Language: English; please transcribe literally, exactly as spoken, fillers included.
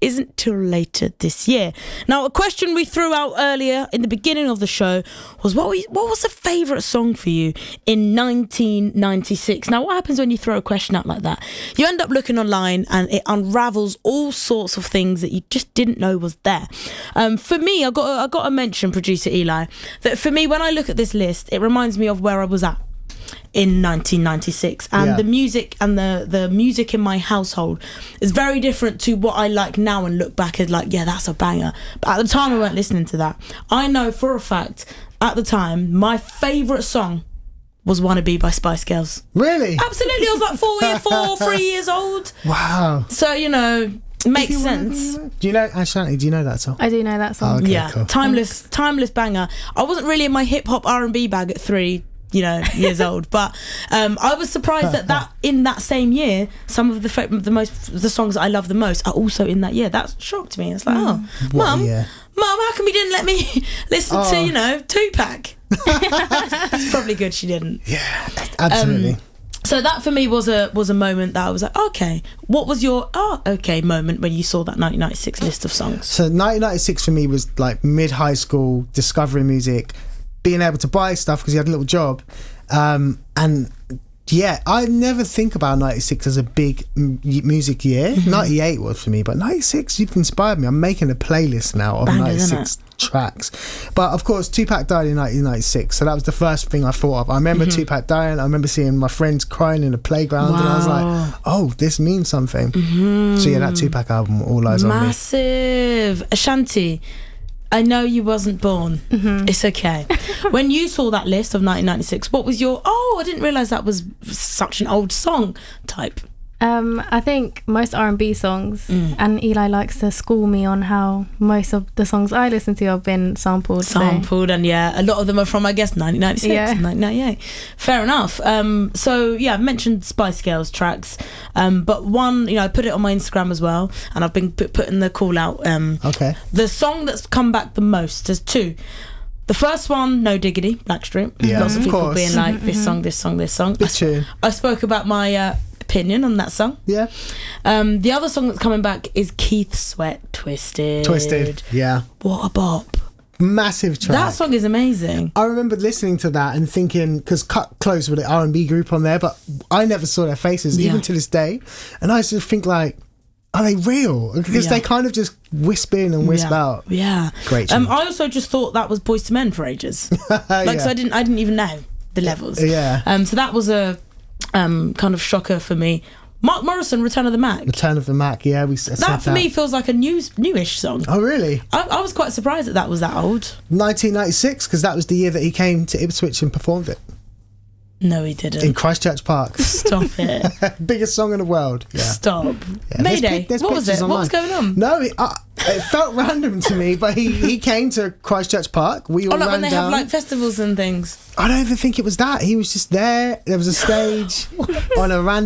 isn't till later this year. Now, a question we threw out earlier in the beginning of the show was, what, we, what was the favourite song for you in nineteen ninety-six? Now, what happens when you throw a question out like that? You end up looking online and it unravels all sorts of things that you just didn't know was there. Um, for me, I got I got to mention, producer Eli, that for me, when I look at this list, it reminds me of where I was at in nineteen ninety-six, and yeah. the music and the the music in my household is very different to what I like now and look back at like, yeah, that's a banger. But at the time I weren't listening to that. I know for a fact at the time my favourite song was Wannabe by Spice Girls. Really? Absolutely. I was like four, year, four, three years old. Wow. So, you know, it makes sense. Do you know, Ashanti, do you know that song? I do know that song. Oh, okay, yeah, cool. timeless, timeless banger. I wasn't really in my hip hop R and B bag at three, you know, years old, but um, I was surprised that that in that same year, some of the fa- the most the songs that I love the most are also in that year. That shocked me. It's like, oh, What mum, year? mum, how come you didn't let me listen Oh. to, you know, Tupac? It's probably good she didn't. Yeah, absolutely. Um, So that for me was a was a moment that I was like, okay, what was your oh okay moment when you saw that nineteen ninety-six list of songs? So nineteen ninety-six for me was like mid-high school, discovering music, being able to buy stuff because you had a little job. Um, and yeah, I never think about ninety-six as a big m- music year. Mm-hmm. ninety-eight was for me, but ninety-six, you've inspired me. I'm making a playlist now of Bangers, ninety-six tracks. But of course, Tupac died in nineteen ninety-six, so that was the first thing I thought of. I remember Mm-hmm. Tupac dying. I remember seeing my friends crying in the playground, and I was Wow. like, oh, this means something. Mm-hmm. So yeah, that Tupac album, All Eyes on Me. Massive. Ashanti, I know you wasn't born. Mm-hmm. It's okay. When you saw that list of nineteen ninety-six, what was your, oh, I didn't realise that was such an old song type? Um, I think most R and B songs, Mm. and Eli likes to school me on how most of the songs I listen to have been sampled. so- Sampled, and yeah, a lot of them are from, I guess, nineteen ninety-six, Yeah. nineteen ninety-eight. Fair enough. Um, so yeah, I've mentioned Spice Girls tracks, um, but one, you know, I put it on my Instagram as well, and I've been put, putting the call out. Um, Okay. the song that's come back the most, there's two. The first one, No Diggity, Blackstreet. Yeah, Lots of of people course. being like, this song, this song, this song. I, Big sp- tune. I spoke about my uh, opinion on that song. Yeah. Um, the other song that's coming back is Keith Sweat, Twisted. Twisted. Yeah. What a bop. Massive track. That song is amazing. I remember listening to that and thinking, because Cut Close with the R and B group on there, but I never saw their faces, Yeah. even to this day. And I used to think like, are they real? Because Yeah. they kind of just whisper in and whisper yeah. out. Yeah. Great Um, tune. I also just thought that was Boyz two Men for ages. Like, Yeah. so I didn't, I didn't even know the levels. Yeah. Um, so that was a um kind of shocker for me. Mark Morrison, Return of the Mac. Return of the Mac, yeah, we s- said That for me feels like a new, newish song. Oh, really? I, I was quite surprised that that was that old. nineteen ninety-six, because that was the year that he came to Ipswich and performed it No, he in didn't. Christchurch Park. Stop it. Biggest song in the world. Yeah. Stop. Yeah, there's Mayday. pic- there's What was it? pictures What was online. going on? No, it, uh, it felt random to me, but he, he came to Christchurch Park. We all Oh, like ran when they down. have like festivals and things. I don't even think it was that. He was just there. There was a stage on a random